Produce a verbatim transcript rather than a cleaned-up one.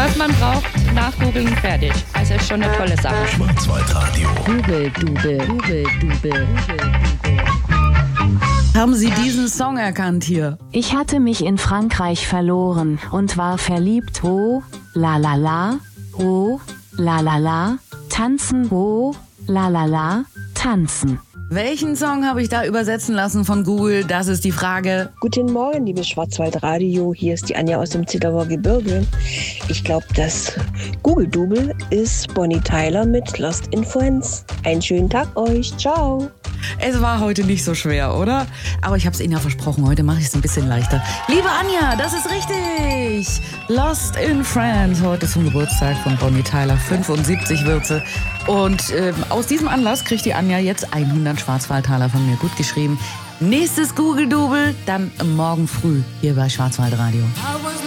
was man braucht, nachgoogeln, fertig. Also ist schon eine tolle Sache. Schwarzwaldradio. Google, Dube, Google, Dube. Haben Sie diesen Song erkannt hier? Ich hatte mich in Frankreich verloren und war verliebt. Oh, la la la, oh, la la la, tanzen, oh, la la la, tanzen. Welchen Song habe ich da übersetzen lassen von Google? Das ist die Frage. Guten Morgen, liebes Schwarzwaldradio. Hier ist die Anja aus dem Zittauer Gebirge. Ich glaube, das Google-Double ist Bonnie Tyler mit Lost in Friends. Einen schönen Tag euch. Ciao. Es war heute nicht so schwer, oder? Aber ich habe es Ihnen ja versprochen, heute mache ich es ein bisschen leichter. Liebe Anja, das ist richtig. Lost in Friends, heute zum Geburtstag von Bonnie Tyler, fünfundsiebzig wird sie. Und ähm, aus diesem Anlass kriegt die Anja jetzt hundert Schwarzwaldtaler von mir, gut geschrieben. Nächstes Google-Double, dann morgen früh hier bei Schwarzwaldradio.